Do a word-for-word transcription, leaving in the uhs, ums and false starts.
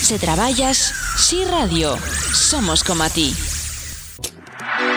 Se traballas, Si Radio. Somos como a ti.